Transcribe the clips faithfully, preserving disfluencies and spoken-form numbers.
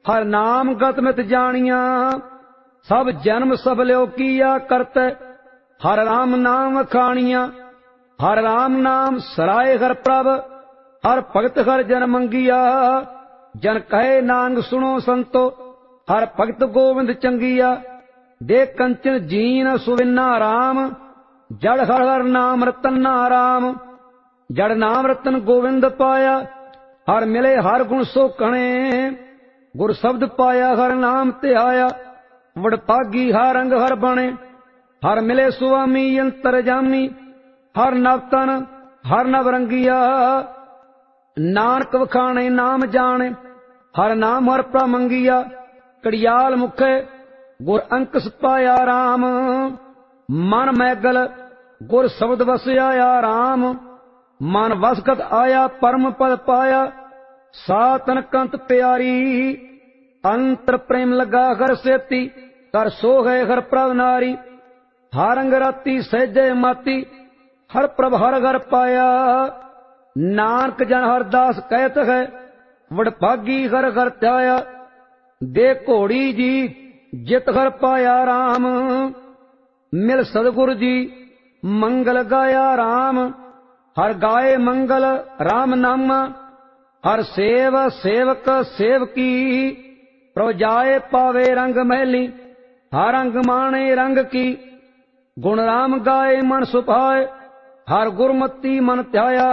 हर नाम गत मित जानिया, सब जन्म सब ल्यो किया करत, हर राम नाम खानिया। हर राम नाम सराय हर प्रभ, हर भगत हर जन मंगिया। जन कहे नांग सुनो संतो, हर भगत गोविंद चंगिया। दे कंचन जीन सुविना राम, जड़ हर हर नाम रतन ना राम। जड़ नाम रतन गोविंद पाया, हर मिले हर गुण सो कणे। गुर शब्द पाया हर नाम ते आया, वडभागी हर रंग हर बने। हर मिले सुआमी अंतर जामी, हर नवतन हर नव रंगिया। नानक वखाणे नाम जाने, हर नाम हर प्रमंगिया। कड़ियाल मुखे गुर अंकस पाया राम, मन मैगल गुर शब्द वस आया राम। मन वसगत आया परम पद पाया, सातन कंत प्यारी। अंतर प्रेम लगा घर सेती, कर सो है हर प्रभ नारी। हर अंग राती सहजे माती, हर प्रभ हर घर पाया। नानक जन हर दास कहत है, वडभागी हर घर त्याया। दे घोड़ी जी जित हर पाया राम, मिल सदगुरु जी मंगल गाया राम। हर गाए मंगल राम नामा, हर सेव सेवक सेवकी। प्रभु जाए पावे रंग महली, हर रंग माने रंग की। गुण राम गाए मन सुभाए, हर गुरमति मन ध्याया।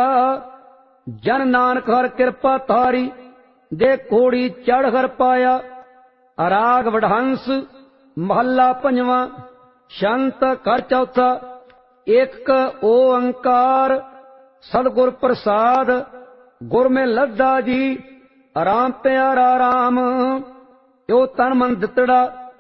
जन नानक हर कृपा तारी, दे घोड़ी चढ़ हर पाया। अराग वडहंस महला पंजवा, शंत कर चौथा। एक ओंकार सदगुर प्रसाद, गुर में लद्दा जी। राम प्यारा राम, यो तन मन दितड़ा,